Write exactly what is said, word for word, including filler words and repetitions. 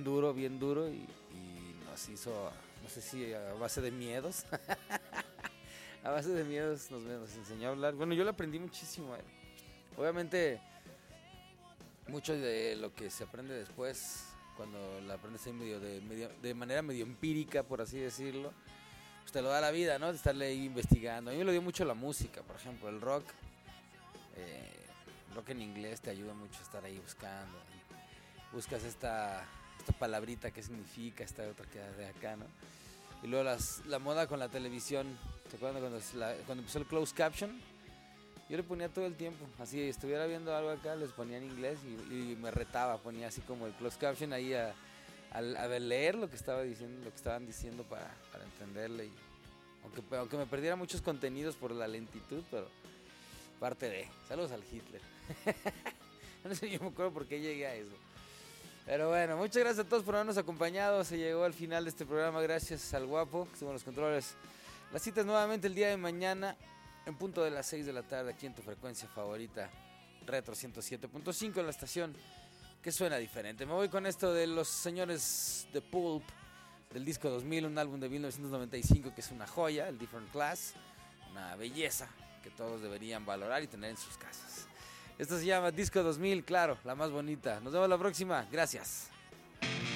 duro, bien duro, y, y nos hizo, no sé si a base de miedos, a base de miedos nos, nos enseñó a hablar. Bueno, yo le aprendí muchísimo a él. Obviamente, mucho de lo que se aprende después, cuando la aprendes ahí medio de, medio, de manera medio empírica, por así decirlo, pues te lo da la vida, ¿no? De estarle ahí investigando. A mí me lo dio mucho la música, por ejemplo, el rock. Eh, rock en inglés te ayuda mucho a estar ahí buscando. Buscas esta, esta palabrita, qué significa, esta otra que de acá, ¿no? Y luego las, la moda con la televisión. ¿Te acuerdas cuando, la, cuando empezó el closed caption? Yo le ponía todo el tiempo, así estuviera viendo algo acá, les ponía en inglés y, y me retaba, ponía así como el closed caption ahí a, a, a leer lo que estaba diciendo, lo que estaban diciendo para, para entenderle. Y, aunque, aunque me perdiera muchos contenidos por la lentitud, pero parte de. Saludos al Hitler. No sé, yo me acuerdo por qué llegué a eso. Pero bueno, muchas gracias a todos por habernos acompañado. Se llegó al final de este programa, gracias al guapo que estuvo en los controles. Las citas nuevamente el día de mañana en punto de las seis de la tarde aquí en tu frecuencia favorita, Retro ciento siete punto cinco, en la estación que suena diferente. Me voy con esto de los señores de Pulp, del disco dos mil, un álbum de mil novecientos noventa y cinco que es una joya, el Different Class, una belleza que todos deberían valorar y tener en sus casas. Esto se llama Disco dos mil, claro, la más bonita. Nos vemos la próxima, gracias.